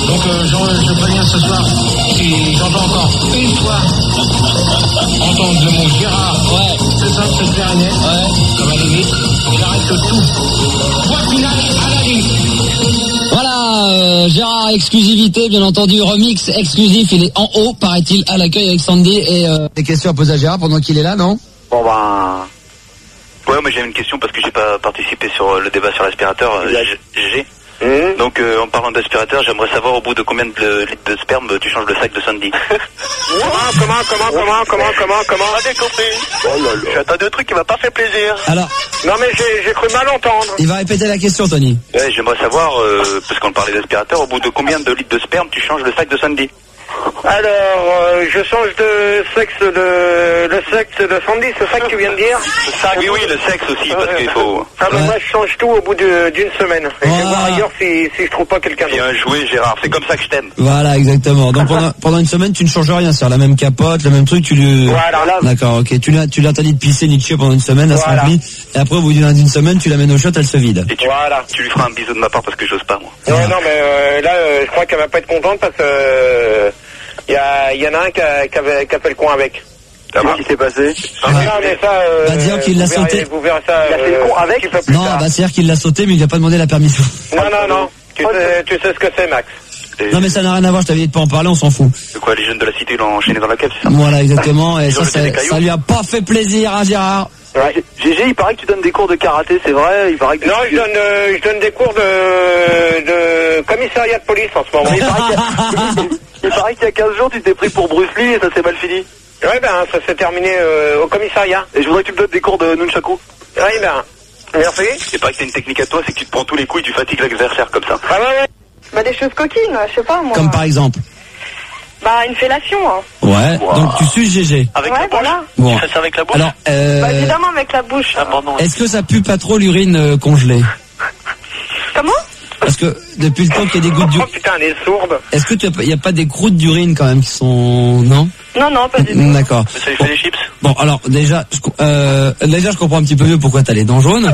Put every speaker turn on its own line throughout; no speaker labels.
Donc je préviens ce soir, si j'entends encore une fois entendre le mot Gérard, c'est ça, c'est clair et net, comme à la limite, j'arrête tout. Point final à la limite.
Voilà, Gérard, exclusivité, bien entendu, remix exclusif, il est en haut, paraît-il, à l'accueil avec Sandy et des questions à poser à Gérard pendant qu'il est là, non?
Bon ben...
Ouais, mais j'ai une question parce que j'ai pas participé sur le débat sur l'aspirateur. GG. Donc, en parlant d'aspirateur, j'aimerais savoir au bout de combien de litres de sperme tu changes le sac de Sandy.
Comment j'ai compris. Oh là là. J'attends deux trucs qui m'a pas fait plaisir.
Alors.
Non mais j'ai cru mal entendre.
Il va répéter la question, Tony.
Ouais, j'aimerais savoir, parce qu'on parlait d'aspirateur, au bout de combien de litres de sperme tu changes le sac de Sandy.
Alors, je change de sexe le sexe de Sandy, c'est ça que tu viens de dire?
Oui, le sexe aussi, parce qu'il faut...
Ah ben moi je change tout au bout d'une semaine. Et je vais voir ailleurs si je trouve pas quelqu'un d'autre.
Bien joué Gérard, c'est comme ça que je t'aime.
Voilà, exactement. Donc pendant une semaine, tu ne changes rien, c'est la même capote, le même truc, tu lui...
Voilà, là...
D'accord, ok. Tu lui interdis de pisser ni de chier pendant une semaine, elle se remplit. Et après, au bout d'une semaine, tu l'amènes au shot, elle se vide.
Et tu lui feras un bisou de ma part parce que j'ose pas, moi.
Non, mais là, je crois qu'elle va pas être contente parce que... Il y en a un qui a fait le coin avec.
Qu'est-ce qui s'est passé?
Non, mais ça...
Bah, dire qu'il l'a sauté.
Vous verrez ça... Il a fait le con avec?
Non, bah, c'est-à-dire qu'il l'a sauté, mais il n'a pas demandé la permission.
Non. Tu sais ce que c'est, Max.
Non, mais ça n'a rien à voir, je t'avais dit de pas en parler, on s'en fout.
De quoi, les jeunes de la cité l'ont enchaîné dans la cave, c'est ça?
Voilà, exactement, et ça lui a pas fait plaisir, hein, Gérard?
Ouais.
GG, il paraît que tu donnes des cours de karaté, c'est vrai? Il paraît que
non, je donne des cours de commissariat de police en ce moment.
Il paraît qu'il y a 15 jours, tu t'es pris pour Bruce Lee et ça s'est mal fini.
Ouais, ben, ça s'est terminé au commissariat.
Et je voudrais que tu me donnes des cours de nunchaku.
Ouais, ben, merci.
C'est pas que t'as une technique à toi, c'est que tu te prends tous les coups et tu fatigues l'adversaire comme ça.
Ah ouais.
Bah des choses coquines, je sais pas moi.
Comme par exemple?
Bah une fellation. Hein.
Ouais, wow. Donc tu suces GG.
Avec
ouais,
la bouche.
Voilà.
Bon.
Tu fais ça avec la bouche?
Alors,
bah évidemment avec la bouche.
Est-ce que ça pue pas trop l'urine congelée?
Comment?
Parce que depuis le temps qu'il y a des gouttes d'urine...
Oh putain, elle est sourde.
Est-ce que il n'y a pas des croûtes d'urine quand même qui sont... Non?
Non, pas du tout.
D'accord.
Mais ça lui fait des chips?
Bon, alors déjà je comprends un petit peu mieux pourquoi t'as les dents jaunes.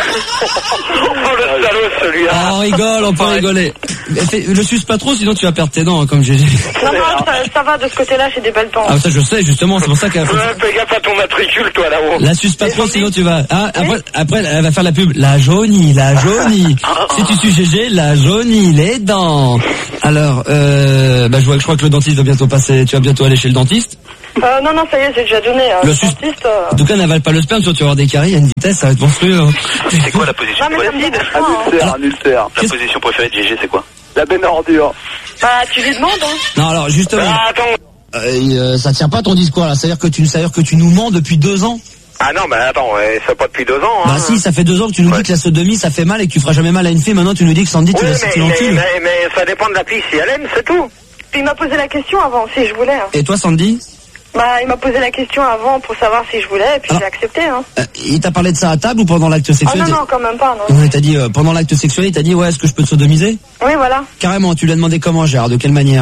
Oh le salaud celui-là.
Ah, on rigole, on peut rigoler. Le suce pas trop, sinon tu vas perdre tes dents, comme j'ai dit.
Non, ça va de ce côté-là, j'ai des belles dents.
Ah, ça je sais, justement, c'est pour ça qu'elle...
Fais gaffe à ton matricule, toi, là-haut.
La suce pas trop, sinon tu vas... Ah, après, elle va faire la pub. La jaunie. Si tu suces GG, la jaunie, les dents. Alors, je crois que le dentiste va bientôt passer... Tu vas bientôt aller chez le dentiste?
Non, ça y est, j'ai déjà donné.
Le dentiste... En tout cas, n'avale pas le sperme, sinon tu vas avoir des caries à une vitesse, ça va être monstrueux. Hein.
C'est quoi la position préférée?
Un ulcère.
La position préférée de GG, c'est quoi?
La benne ordure.
Bah, tu lui demandes, hein.
Non, alors, justement...
attends.
Ça tient pas ton discours, là. C'est-à-dire que tu nous mens depuis 2 ans.
Ah non, mais attends, ça fait pas depuis 2 ans, hein.
Bah si, ça fait 2 ans que tu nous dis que la sodomie, ça fait mal et que tu feras jamais mal à une fille. Maintenant, tu nous dis que Sandy, tu l'encules.
Mais ça dépend de la fille, si elle aime, c'est tout.
Puis il m'a posé la question avant, si je voulais. Hein.
Et toi, Sandy?
Bah, il m'a posé la question avant pour savoir si je voulais, et puis j'ai accepté, hein.
Il t'a parlé de ça à table ou pendant l'acte sexuel?
Ah non, quand même pas, non.
Il t'a dit, pendant l'acte sexuel, il t'a dit, ouais, est-ce que je peux te sodomiser?
Oui, voilà.
Carrément, tu lui as demandé comment, Gérard? De quelle manière?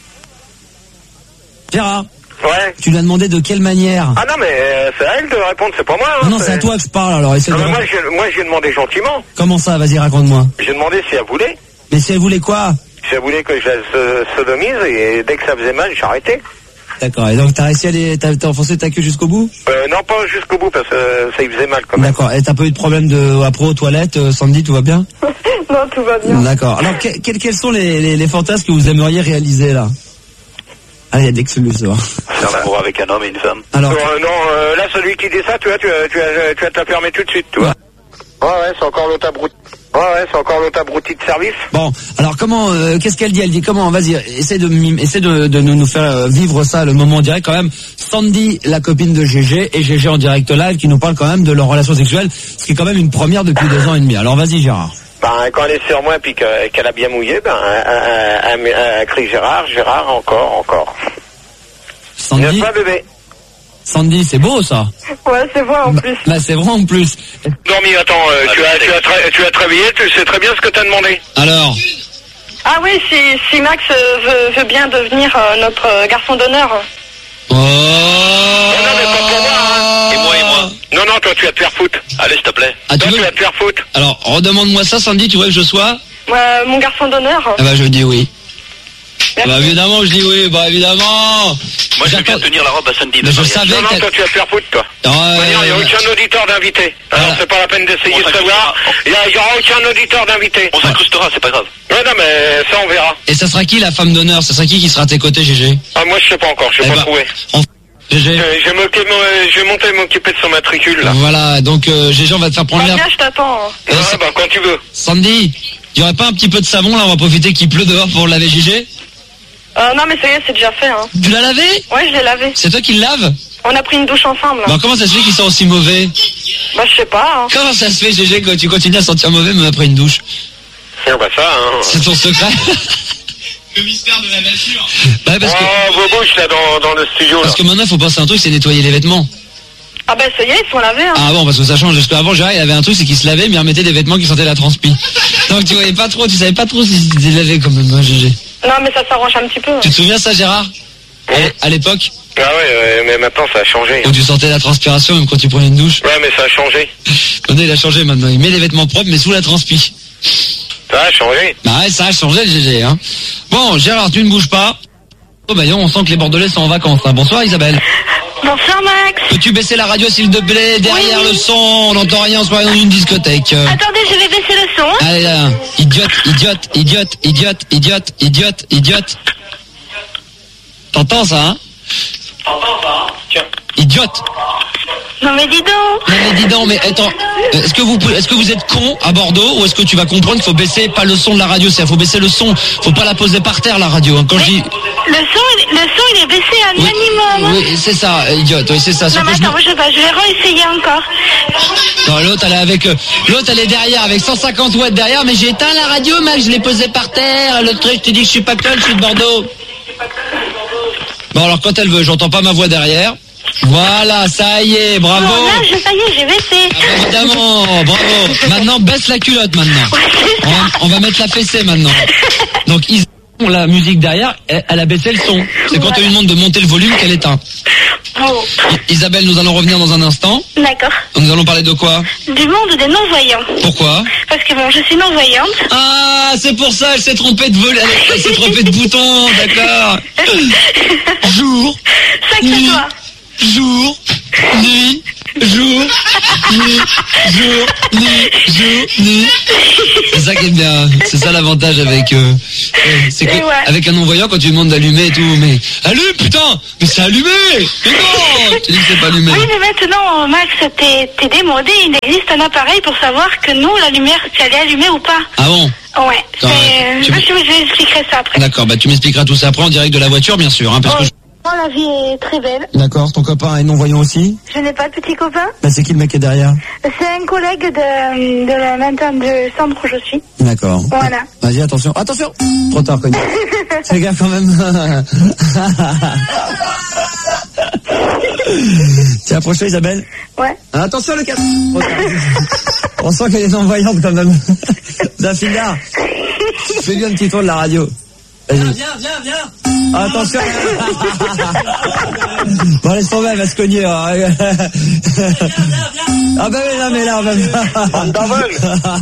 Gérard?
Ouais.
Tu lui as demandé de quelle manière?
Ah non, mais c'est à elle de répondre, c'est pas moi. Hein,
non, c'est à toi que je parle, alors essaie de...
Moi, j'ai demandé gentiment.
Comment ça? Vas-y, raconte-moi.
J'ai demandé si elle voulait.
Mais si elle voulait quoi?
Si elle voulait que je la sodomise, et dès que ça faisait mal, j'ai arrêté.
D'accord, et donc t'as réussi à aller... T'as enfoncé ta queue jusqu'au bout?
Non, pas jusqu'au bout, parce que ça y faisait mal, quand même.
D'accord, et t'as pas eu de problème après aux toilettes, Sandy, tout va bien?
Non, tout va bien.
D'accord, alors quels sont les fantasmes que vous aimeriez réaliser, là? Ah, il y a d'excellus, ça va.
Faire l'amour avec un homme et une femme.
Alors...
là, celui qui dit ça, tu vas te la fermer tout de suite, tu vois. Ouais, c'est encore l'autre abruti. Ouais, c'est encore l'autre abruti de service.
Bon, alors comment, qu'est-ce qu'elle dit? Elle dit comment? Vas-y, essaie de nous faire vivre ça, le moment direct quand même. Sandy, la copine de GG, et GG en direct live, qui nous parle quand même de leur relation sexuelle, ce qui est quand même une première depuis 2 ans et demi. Alors vas-y, Gérard.
Quand elle est sur moi puis qu'elle a bien mouillé, elle crie Gérard, encore.
Sandy.
N'est-ce pas, bébé?
Sandy, c'est beau ça.
Ouais, c'est vrai en plus.
Bah c'est vrai en plus.
Dormi, attends, tu as travaillé, tu sais très bien ce que t'as demandé.
Alors?
Ah oui, si Max veut bien devenir notre garçon d'honneur.
Oh.
Non, mais pas pour moi, hein.
Et moi.
Non, toi tu vas te faire foutre.
Allez, s'il te plaît.
Tu vas te faire foutre.
Alors, redemande-moi ça, Sandy, tu veux que je sois?
Mon garçon d'honneur.
Ah bah je dis oui. Bah évidemment, je dis oui, bah évidemment.
Moi, je vais bien tenir la robe à Sandy.
Mais je savais
non, toi, tu vas faire foutre, toi. Il n'y a aucun auditeur d'invité. Alors, c'est pas la peine d'essayer de savoir. Il n'y aura aucun auditeur d'invité.
On s'incrustera, c'est pas grave.
Non, mais ça, on verra.
Et ça sera qui la femme d'honneur? Ça sera qui sera à tes côtés, GG?
Ah, moi, je sais pas encore, je sais pas trouvé.
GG.
Je vais monter m'occuper de son matricule, là.
Voilà, donc GG, on va te faire prendre l'air.
Viens, je t'attends.
Bah, quand tu veux.
Sandy, il y aurait pas un petit peu de savon, là? On va profiter qu'il pleut dehors pour laver GG?
Non, mais ça y est, c'est déjà fait, hein.
Tu l'as lavé?
Ouais, je l'ai lavé.
C'est toi qui le laves?
On a pris une douche ensemble.
Bah, comment ça se fait qu'ils sont aussi mauvais?
Bah, je sais pas, hein.
Comment ça se fait, GG, quand tu continues à sentir mauvais même après une douche?
Bah, ça, hein.
C'est ton secret?
Le mystère de la nature.
Bah, parce que...
vos bouches, là, dans le studio,
Parce que maintenant, il faut penser à un truc, c'est nettoyer les vêtements.
Ah bah ça y est, ils sont lavés, hein.
Ah bon, parce que ça change. Parce qu'avant, Gérard, il avait un truc, c'est qu'il se lavait, mais il remettait des vêtements qui sentaient la transpi. Donc tu voyais pas trop, tu savais pas trop si c'était lavé quand même, hein, GG.
Non, mais ça s'arrange un petit peu.
Tu te souviens ça, Gérard? À l'époque?
Ah ouais, mais maintenant, ça a changé.
Où tu sentais la transpiration même quand tu prenais une douche?
Ouais, mais ça a changé.
Maintenant, il a changé maintenant. Il met les vêtements propres, mais sous la transpi.
Ça a changé.
Bah ouais, ça a changé le GG, hein. Bon, Gérard, tu ne bouges pas. Oh bah on sent que les Bordelais sont en vacances, hein. Bonsoir Isabelle.
Bonsoir Max.
Peux-tu baisser la radio s'il te plaît? Derrière le son, on n'entend rien, on se croit dans une discothèque.
Attendez, je vais baisser le son.
Allez là, idiote. T'entends ça, hein?
Tiens.
Idiote.
Non mais dis donc.
Non mais dis donc, mais attends, est-ce que vous êtes con à Bordeaux ou est-ce que tu vas comprendre qu'il faut baisser pas le son de la radio, c'est-à-dire faut baisser le son, faut pas la poser par terre la radio, hein. Quand je dis...
Le son il est baissé à minimum.
Oui, c'est ça, idiote, oui c'est ça.
Non mais attends, moi je vais réessayer encore.
Non, l'autre elle est derrière avec 150 watts derrière, mais j'ai éteint la radio, Max, je l'ai posée par terre. L'autre truc, je te dis que je suis pas seul, je suis de Bordeaux. Bon alors quand elle veut, j'entends pas ma voix derrière. Voilà, ça y est, bravo.
Non, là, ça y est, j'ai baissé.
Ah, bah, évidemment, bravo. Maintenant, baisse la culotte maintenant. On va mettre la fessée maintenant. Donc, la musique derrière, elle a baissé le son. C'est quand on lui demande de monter le volume qu'elle éteint.
Oh.
Isabelle, nous allons revenir dans un instant.
D'accord.
Nous allons parler de quoi?
Du monde des non-voyants.
Pourquoi?
Parce que bon, je suis non-voyante.
Ah, c'est pour ça, elle s'est trompée de volume, elle s'est trompée de bouton, d'accord. Jour.
Sacré toi.
Jour, nuit, jour, nuit, jour, nuit, jour, nuit. C'est ça qui est bien. C'est ça l'avantage avec c'est que
ouais.
Avec un non-voyant quand tu demandes d'allumer et tout, mais allume putain, mais c'est allumé. Mais non, tu dis que c'est pas allumé.
Oui, mais maintenant, Max, t'es démodé. Il existe un appareil pour savoir que nous, la lumière, si elle est allumée ou pas.
Ah bon?
Ouais. Je expliquerai ça après.
D'accord, bah tu m'expliqueras tout ça après en direct de la voiture, bien sûr, hein, parce que
La vie est très belle.
D'accord, ton copain est non-voyant aussi?
Je n'ai pas de petit copain.
Bah c'est qui le mec qui est derrière?
C'est un collègue de la maintenance de centre où je suis.
D'accord.
Voilà.
Vas-y, attention. Attention! Trop tard, connu. Fais gaffe quand même. Tu es approché, Isabelle?
Ouais.
Attention, le casque. On sent qu'elle est non-voyante quand même. Zafina, fais bien un petit tour de la radio. Vas-y. Viens. Attention. Bon, laisse tomber, elle va se cogner. Ah bah oui, non mais là, on va...
Bande d'aveugles.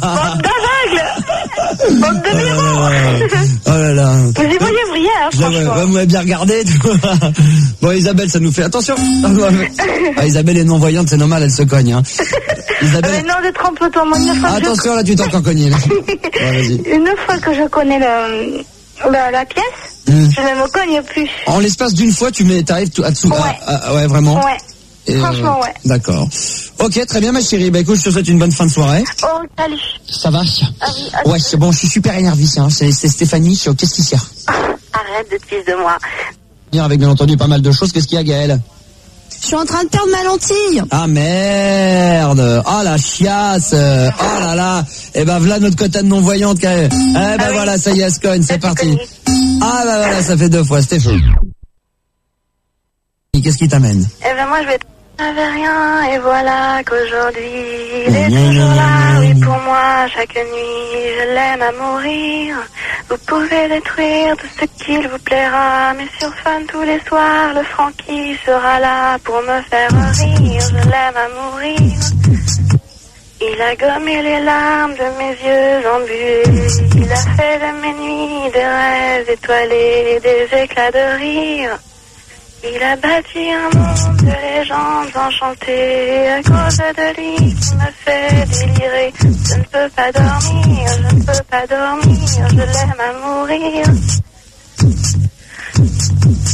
Bande de miroirs.
Oh là là.
Vous y voyez rien, hein, franchement.
Vous m'avez bien regardé. Bon, Isabelle, ça nous fait... Attention. Ah, Isabelle est non-voyante, c'est normal, elle se cogne. Hein. Isabelle...
Mais non, je trompe ton mon
Attention, là, tu t'es encore cogné. Là. Ouais, vas-y.
Une fois que je connais la pièce, je ne me cogne plus.
En l'espace d'une fois, t'arrives à dessous.
Ouais.
Ouais, vraiment.
Ouais. Et franchement, ouais.
D'accord. Ok, très bien, ma chérie. Bah écoute, je te souhaite une bonne fin de soirée.
Oh, salut.
Ça va?
Ah oui,
ouais, c'est bon, je suis super énervé. Hein. C'est Stéphanie. Qu'est-ce qui sert?
Arrête de te fils de moi.
Avec bien entendu pas mal de choses. Qu'est-ce qu'il y a, Gaëlle?
Je suis en train de perdre ma lentille.
Ah merde. Oh la chiasse. Oh là là. Eh ben voilà notre quota de non-voyante. Eh ben voilà, ça y est, elle se cogne, c'est parti. Ah bah voilà, ça fait 2 fois, Stéphane. Qu'est-ce qui t'amène?
Eh ben moi je vais... J'avais rien et voilà qu'aujourd'hui il est toujours là, oui pour moi chaque nuit je l'aime à mourir. Vous pouvez détruire tout ce qu'il vous plaira, mais sur Fun tous les soirs le Francky sera là pour me faire rire. Je l'aime à mourir. Il a gommé les larmes de mes yeux embués. Il a fait de mes nuits des rêves étoilés, des éclats de rire. Il a bâti un monde de légendes enchantées à cause de lui qui me fait délirer. Je ne peux pas dormir, je ne peux pas dormir, je l'aime à mourir.